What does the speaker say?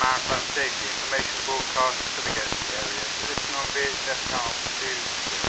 maritime safety information broadcast to the guest area. So listen on VHF channel 2.